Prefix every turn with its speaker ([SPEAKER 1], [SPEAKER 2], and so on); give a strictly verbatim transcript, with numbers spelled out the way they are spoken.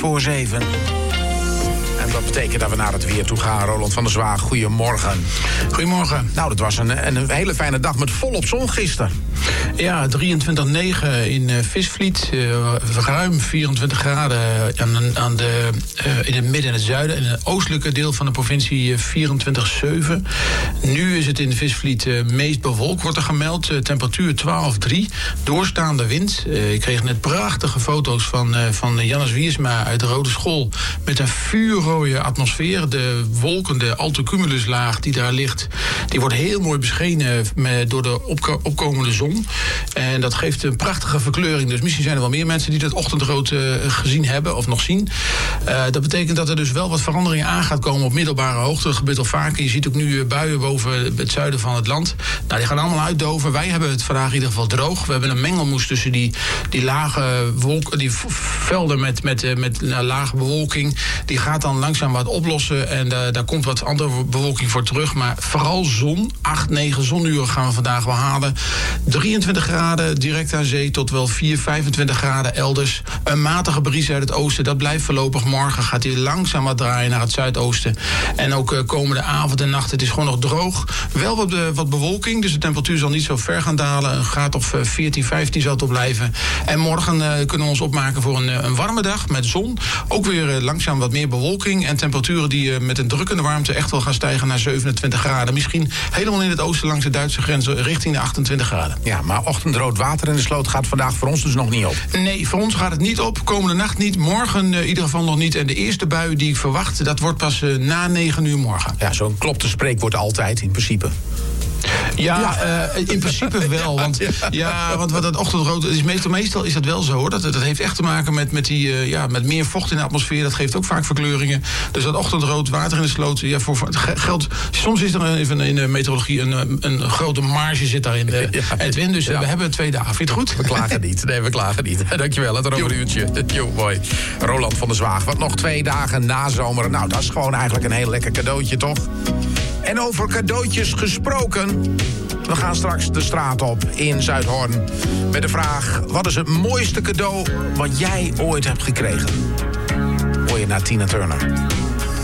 [SPEAKER 1] voor zeven. En dat betekent dat we naar het weer toe gaan. Roland van der Zwaag, goedemorgen.
[SPEAKER 2] Goedemorgen.
[SPEAKER 1] Nou, dat was een, een hele fijne dag met volop zon gisteren.
[SPEAKER 2] Ja, drieëntwintig komma negen in uh, Visvliet. Uh, ruim vierentwintig graden aan, aan de, uh, in het midden en het zuiden. En het oostelijke deel van de provincie uh, vierentwintig komma zeven. Nu is het in Visvliet uh, meest bewolkt, wordt er gemeld. Uh, temperatuur twaalf komma drie. Doorstaande wind. Uh, ik kreeg net prachtige foto's van, uh, van Jannes Wiersma uit de Rode School. Met een vuurrode atmosfeer. De wolken, de altocumuluslaag die daar ligt, die wordt heel mooi beschenen met, door de opko- opkomende zon. En dat geeft een prachtige verkleuring. Dus misschien zijn er wel meer mensen die dat ochtendrood uh, gezien hebben of nog zien. Uh, dat betekent dat er dus wel wat veranderingen aan gaat komen op middelbare hoogte. Dat gebeurt al vaker. Je ziet ook nu buien boven het zuiden van het land. Nou, die gaan allemaal uitdoven. Wij hebben het vandaag in ieder geval droog. We hebben een mengelmoes tussen die, die lage wolken, die velden met, met, met uh, lage bewolking. Die gaat dan langzaam wat oplossen. En uh, daar komt wat andere bewolking voor terug. Maar vooral zon. acht, negen zonuren gaan we vandaag wel halen. drieëntwintig graden direct aan zee tot wel vier, vijfentwintig graden elders. Een matige bries uit het oosten, dat blijft voorlopig. Morgen gaat hij langzaam wat draaien naar het zuidoosten. En ook uh, komende avond en nacht, het is gewoon nog droog. Wel wat, uh, wat bewolking, dus de temperatuur zal niet zo ver gaan dalen. Een graad of uh, veertien, vijftien zal het op blijven. En morgen uh, kunnen we ons opmaken voor een, uh, een warme dag met zon. Ook weer uh, langzaam wat meer bewolking. En temperaturen die uh, met een drukkende warmte echt wel gaan stijgen naar zevenentwintig graden. Misschien helemaal in het oosten langs de Duitse grens richting de achtentwintig graden.
[SPEAKER 1] Ja, maar ochtendrood water in de sloot gaat vandaag voor ons dus nog niet op.
[SPEAKER 2] Nee, voor ons gaat het niet op. Komende nacht niet. Morgen uh, in ieder geval nog niet. En de eerste bui die ik verwacht, dat wordt pas uh, na negen uur morgen.
[SPEAKER 1] Ja, zo'n klopte spreekwoord altijd in principe.
[SPEAKER 2] Ja, ja. Uh, in principe wel. Want, ja, want wat dat ochtendrood is, meestal, meestal is dat wel zo hoor. Dat, dat heeft echt te maken met, met, die, uh, ja, met meer vocht in de atmosfeer. Dat geeft ook vaak verkleuringen. Dus dat ochtendrood, water in de sloot. Ja, voor, voor geldt, soms is er even in de meteorologie een, een grote marge zit daarin. Uh, ja. Edwin, dus uh, ja. we hebben twee dagen. Vind je het goed?
[SPEAKER 1] We klagen niet. Nee, we klagen niet. Dankjewel. Het over een uurtje. Jo, mooi. Roland van der Zwaag. Wat nog twee dagen na zomer. Nou, dat is gewoon eigenlijk een heel lekker cadeautje, toch? En over cadeautjes gesproken. We gaan straks de straat op in Zuidhorn met de vraag: wat is het mooiste cadeau wat jij ooit hebt gekregen? Hoor je naar Tina Turner.